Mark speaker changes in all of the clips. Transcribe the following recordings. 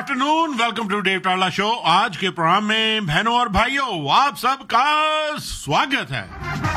Speaker 1: Afternoon, welcome to Dave टाला show. आज के प्रोग्राम में बहनों और भाइयों आप सबका स्वागत है।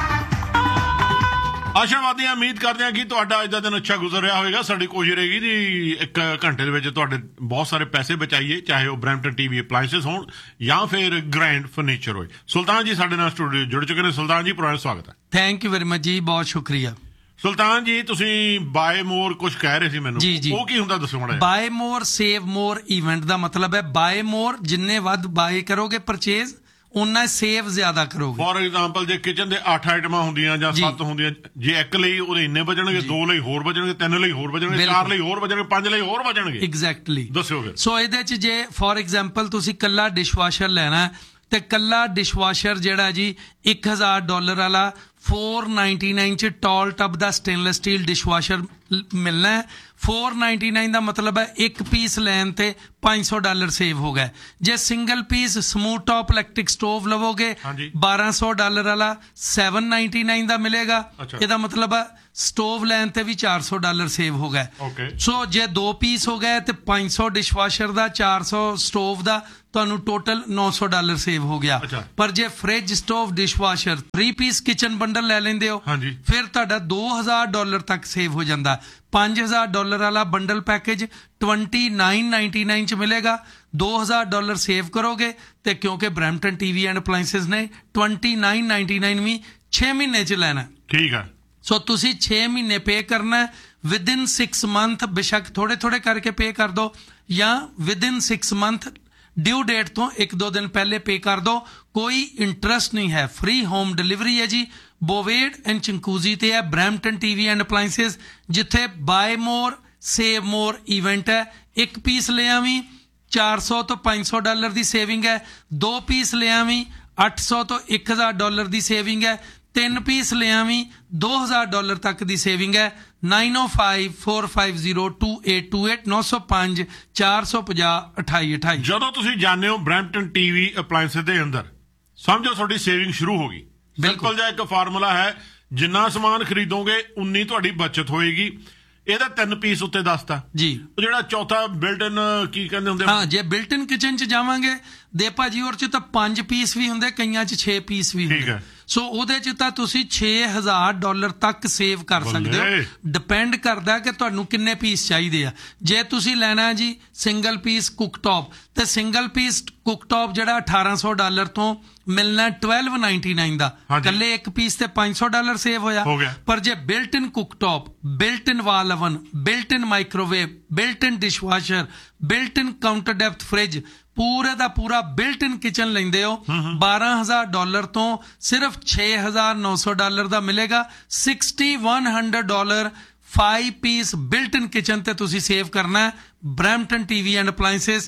Speaker 1: ਆਸ਼ਾਵਾਦੀ ਉਮੀਦ ਕਰਦੇ ਹਾਂ ਕਿ ਤੁਹਾਡਾ ਅੱਜ ਦਾ ਦਿਨ ਅੱਛਾ ਗੁਜ਼ਰ ਰਿਹਾ ਹੋਵੇਗਾ। ਸਾਡੀ ਕੋਸ਼ਿਸ਼ ਰਹੇਗੀ ਜੀ 1 ਘੰਟੇ ਦੇ ਵਿੱਚ ਤੁਹਾਡੇ ਬਹੁਤ ਸਾਰੇ ਪੈਸੇ ਬਚਾਈਏ, ਚਾਹੇ ਉਹ ਬਰੈਂਪਟਨ ਟੀਵੀ ਅਪਲਾਇੰਸਸ ਹੋਣ ਜਾਂ ਫਿਰ ਗ੍ਰੈਂਡ ਫਰਨੀਚਰ ਹੋਏ। ਸੁਲਤਾਨ ਜੀ ਸਾਡੇ ਨਾਲ ਸਟੂਡੀਓ ਜੁੜ ਚੁੱਕੇ ਨੇ। ਸੁਲਤਾਨ ਜੀ, ਪੁਰਾਣਾ ਸਵਾਗਤ ਹੈ।
Speaker 2: ਥੈਂਕ ਯੂ ਵੈਰੀ ਮਚ ਜੀ, ਬਹੁਤ ਸ਼ੁਕਰੀਆ।
Speaker 1: ਸੁਲਤਾਨ ਜੀ, ਤੁਸੀਂ ਬਾਏ ਮੋਰ ਕੁਝ ਕਹਿ ਰਹੇ ਸੀ ਮੈਨੂੰ, ਉਹ ਕੀ ਹੁੰਦਾ ਦੱਸੋ ਮਾੜਾ।
Speaker 2: ਬਾਏ ਮੋਰ ਸੇਵ ਮੋਰ ਇਵੈਂਟ ਦਾ ਮਤਲਬ ਹੈ ਬਾਏ ਮੋਰ, ਜਿੰਨੇ ਵੱਧ ਬਾਏ ਕਰੋਗੇ ਪਰਚੇਜ਼ ਉਹਨਾਂ ਸੇਵ ਜ਼ਿਆਦਾ ਕਰੋਗੇ। ਫੋਰ
Speaker 1: ਐਗਜ਼ਾਮਪਲ, ਜੇ ਕਿਚਨ ਦੇ 8 ਆਈਟਮਾਂ ਹੁੰਦੀਆਂ ਜਾਂ 7 ਹੁੰਦੀਆਂ, ਜੇ ਇੱਕ ਲਈ ਉਹਦੇ ਇੰਨੇ ਬਚਣਗੇ, 2 ਲਈ ਹੋਰ ਬਚਣਗੇ, 3 ਲਈ ਹੋਰ ਬਚਣਗੇ, 4 ਲਈ ਹੋਰ ਬਚਣਗੇ, 5 ਲਈ ਹੋਰ ਬਚਣਗੇ।
Speaker 2: ਐਗਜ਼ੈਕਟਲੀ,
Speaker 1: ਦੱਸਿਓ ਫਿਰ।
Speaker 2: ਸੋ ਇਹਦੇ ਚ ਜੇ ਫੋਰ ਐਗਜ਼ਾਮਪਲ ਤੁਸੀਂ ਕੱਲਾ ਡਿਸ਼ਵਾਸ਼ਰ ਲੈਣਾ ਤੇ ਕੱਲਾ ਡਿਸ਼ਵਾਸ਼ਰ ਜਿਹੜਾ ਜੀ $1000 ਵਾਲਾ 499 ਚ ਟਾਲ ਟਬ ਦਾ ਸਟੇਨਲੈਸ ਸਟੀਲ ਡਿਸ਼ਵਾਸ਼ਰ ਮਿਲਣਾ ਹੈ। 499 ਦਾ ਮਤਲਬ ਹੈ ਇੱਕ ਪੀਸ ਲੈਣ ਤੇ $500 ਸੇਵ ਹੋ ਗਿਆ। ਜੇ single piece smooth top electric stove ਲਵੋਗੇ $1200 ਵਾਲਾ $799 ਦਾ ਮਿਲੇਗਾ। ਇਹਦਾ ਮਤਲਬ ਹੈ ਸਟੋਵ ਲੈਣ ਤੇ ਵੀ $400 ਸੇਵ ਹੋ ਗਿਆ। ਸੋ ਜੇ 2 ਪੀਸ ਹੋ ਗਏ ਤੇ 500 ਡਿਸ਼ਵਾਸ਼ਰ ਦਾ, 400 ਸਟੋਵ ਦਾ, ਤੁਹਾਨੂੰ ਟੋਟਲ $900 ਸੇਵ ਹੋ ਗਿਆ। ਪਰ ਜੇ fridge, stove, dishwasher 3 piece kitchen bundle ਲੈ ਲੈਂਦੇ ਹੋ ਫਿਰ ਤੁਹਾਡਾ $2000 ਤੱਕ ਸੇਵ ਹੋ ਜਾਂਦਾ। $5000 ਵਾਲਾ ਬੰਡਲ ਪੈਕੇਜ $2999 ਚ ਮਿਲੇਗਾ। $2000 ਸੇਵ ਕਰੋਗੇ ਤੇ ਕਿਉਂਕਿ ਬਰੈਂਪਟਨ ਟੀਵੀ ਐਂਡ ਅਪਲਾਇੰਸਸ ਨੇ $2999 ਵੀ 6 ਮਹੀਨੇ ਚ ਲੈਣਾ। ਠੀਕ ਹੈ। ਸੋ ਤੁਸੀਂ 6 ਮਹੀਨੇ ਪੇ ਕਰਨਾ ਵਿਦਿਨ 6 ਮੰਥ, ਬੇਸ਼ੱਕ ਥੋੜੇ ਥੋੜੇ ਕਰਕੇ ਪੇ ਕਰ ਦੋ ਜਾਂ ਵਿਦਿਨ 6 ਮੰਥ ਡਿਊ ਡੇਟ ਤੋਂ 1-2 ਦਿਨ ਪਹਿਲੇ ਪੇ ਕਰ ਦੋ। ਕੋਈ ਇੰਟਰਸਟ ਨਹੀਂ ਹੈ, ਫ੍ਰੀ ਹੋਮ ਡਿਲੀਵਰੀ ਹੈ ਜੀ। ਬੋਵੇਡ ਐਂਡ ਚੰਕੂਜ਼ੀ ਤੇ ਹੈ ਬਰੈਂਪਟਨ ਟੀਵੀ ਐਂਡ ਅਪਲਾਇੰਸਸ, ਜਿੱਥੇ ਬਾਏ ਮੋਰ ਸੇਵ ਮੋਰ ਇਵੈਂਟ ਹੈ। ਇੱਕ ਪੀਸ ਲਿਆ ਵੀ $400 ਤੋਂ $500 ਦੀ ਸੇਵਿੰਗ ਹੈ। 2 ਪੀਸ ਲਿਆ ਵੀ $800 ਤੋਂ $1000 ਦੀ ਸੇਵਿੰਗ ਹੈ। 3 ਪੀਸ ਲਿਆ ਵੀ $2000 ਤੱਕ ਦੀ ਸੇਵਿੰਗ ਹੈ। 9054502828 905 450 2828। ਜਦੋਂ ਤੁਸੀਂ ਜਾਣਦੇ ਹੋ ਬਰੈਂਪਟਨ ਟੀਵੀ ਅਪਲਾਇੰਸਸ ਦੇ ਅੰਦਰ, ਸਮਝੋ ਤੁਹਾਡੀ ਸੇਵਿੰਗ ਸ਼ੁਰੂ ਹੋ ਗਈ। ਬਿਲਕੁਲ ਜਿਹਾ ਇੱਕ ਫਾਰਮੂਲਾ ਹੈ, ਜਿੰਨਾ ਸਮਾਨ ਖਰੀਦੋਗੇ ਉਨੀ ਤੁਹਾਡੀ ਬਚਤ ਹੋਏਗੀ। ਇਹਦਾ 3 ਪੀਸ ਉੱਤੇ ਦੱਸਤਾ ਜੀ। ਉਹ ਜਿਹੜਾ ਚੌਥਾ ਬਿਲਟ-ਇਨ ਕੀ ਕਹਿੰਦੇ ਹੁੰਦੇ, ਹਾਂ, ਜੇ ਬਿਲਟ-ਇਨ ਕਿਚਨ ਚ ਜਾਵਾਂਗੇ ਦੇ ਭਾਜੀ ਉਹਦੇ ਚ ਤਾਂ 5 ਪੀਸ ਵੀ ਹੁੰਦੇ, ਕਈਆਂ ਚ 6 ਪੀਸ ਵੀ ਹੁੰਦੇ। ਸੋ ਉਹਦੇ ਚ ਤਾਂ ਤੁਸੀਂ $6000 ਤੱਕ ਸੇਵ ਕਰ ਸਕਦੇ ਹੋ। ਡਿਪੈਂਡ ਕਰਦਾ ਕਿ ਤੁਹਾਨੂੰ ਕਿੰਨੇ ਪੀਸ ਚਾਹੀਦੇ ਆ। ਜੇ ਤੁਸੀਂ ਲੈਣਾ ਜੀ ਸਿੰਗਲ ਪੀਸ ਕੁੱਕਟੌਪ, ਤੇ ਸਿੰਗਲ ਪੀਸ ਕੁੱਕਟੌਪ ਜਿਹੜਾ $1800 ਤੋਂ ਮਿਲਣਾ $1299 ਦਾ। ਇਕੱਲੇ ਇੱਕ ਪੀਸ ਤੇ $500 ਸੇਵ ਹੋਇਆ। ਪਰ ਜੇ ਬਿਲਟ ਇਨ ਕੁੱਕਟੌਪ, ਬਿਲਟ ਇਨ ਵਾਲ ਓਵਨ, ਬਿਲਟ ਇਨ ਮਾਈਕ੍ਰੋਵੇਵ, ਬਿਲਟ ਇਨ ਡਿਸ਼ਵਾਸ਼ਰ, ਬਿਲਟ ਇਨ ਕਾਊਂਟਰ ਡੈਪਥ ਫ੍ਰਿਜ, ਪੂਰੇ ਦਾ ਪੂਰਾ ਬਿਲਟ ਇਨ ਕਿਚਨ ਲੈਂਦੇ ਹੋ $12000 ਤੋਂ ਸਿਰਫ $6900 ਦਾ ਮਿਲੇਗਾ। $6100 5 ਪੀਸ ਬਿਲਟ ਇਨ ਕਿਚਨ ਤੇ ਤੁਸੀਂ ਸੇਵ ਕਰਨਾ। ਬਰੈਂਪਟਨ ਟੀਵੀ ਐਂਡ ਅਪਲਾਇੰਸਸ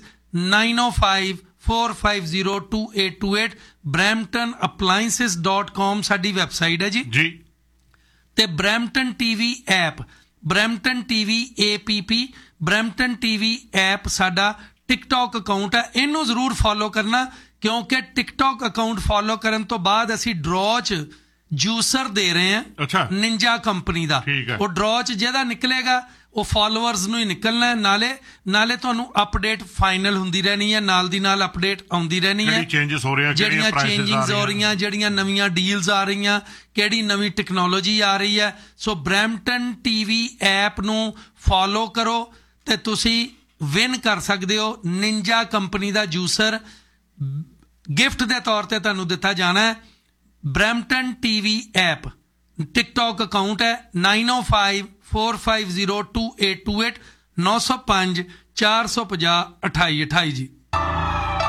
Speaker 2: 9054502828 bramptonappliances.com ਸਾਡੀ ਵੈਬਸਾਈਟ ਹੈ ਜੀ। ਤੇ Brampton TV app, Brampton TV APP, Brampton TV app ਸਾਡਾ ਟਿਕਟੌਕ ਅਕਾਊਂਟ ਹੈ। ਇਹਨੂੰ ਜ਼ਰੂਰ ਫੋਲੋ ਕਰਨਾ, ਕਿਉਂਕਿ ਟਿਕਟੌਕ ਅਕਾਊਂਟ ਫੋਲੋ ਕਰਨ ਤੋਂ ਬਾਅਦ ਅਸੀਂ ਡਰॉ ਚ ਜੂਸਰ ਦੇ ਰਹੇ ਹਾਂ ਨਿੰਜਾ ਕੰਪਨੀ ਦਾ। ਉਹ ਡਰॉ ਚ ਜਿਹਦਾ ਨਿਕਲੇਗਾ ਉਹ ਫਾਲੋਅਰਸ ਨੂੰ ਹੀ ਨਿਕਲਣਾ ਹੈ। ਨਾਲੇ ਤੁਹਾਨੂੰ ਅਪਡੇਟ ਫਾਈਨਲ ਹੁੰਦੀ ਰਹਿਣੀ ਹੈ, ਨਾਲ ਦੀ ਨਾਲ ਅਪਡੇਟ ਆਉਂਦੀ ਰਹਿਣੀ ਹੈ, ਜਿਹੜੀਆਂ ਚੇਂਜਿੰਗਸ ਹੋ ਰਹੀਆਂ, ਜਿਹੜੀਆਂ ਨਵੀਆਂ ਡੀਲਸ ਆ ਰਹੀਆਂ, ਕਿਹੜੀ ਨਵੀਂ ਟੈਕਨੋਲੋਜੀ ਆ ਰਹੀ ਹੈ। ਸੋ ਬਰੈਂਪਟਨ ਟੀਵੀ ਐਪ ਨੂੰ ਫੋਲੋ ਕਰੋ ਤੇ ਤੁਸੀਂ ਵਿਨ ਕਰ ਸਕਦੇ ਹੋ ਨਿੰਜਾ ਕੰਪਨੀ ਦਾ ਜੂਸਰ। ਗਿਫਟ ਦੇ ਤੌਰ ਤੇ ਤੁਹਾਨੂੰ ਦਿੱਤਾ ਜਾਣਾ ਹੈ। Brampton TV app, TikTok account ਹੈ 9054502828 905 450 2828 ਜੀ।